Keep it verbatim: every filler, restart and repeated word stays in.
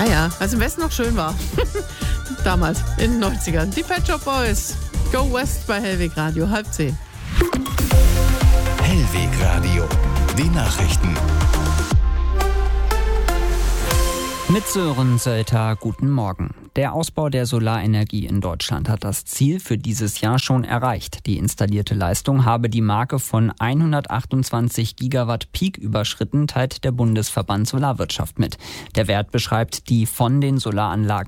Ah ja, als im Westen noch schön war. Damals, in den neunzigern. Die Pet Shop Boys. Go West bei Hellweg Radio, halb zehn. Hellweg Radio, die Nachrichten. Mit Sören Sölter, guten Morgen. Der Ausbau der Solarenergie in Deutschland hat das Ziel für dieses Jahr schon erreicht. Die installierte Leistung habe die Marke von hundertachtundzwanzig Gigawatt Peak überschritten, teilt der Bundesverband Solarwirtschaft mit. Der Wert beschreibt die von den Solaranlagen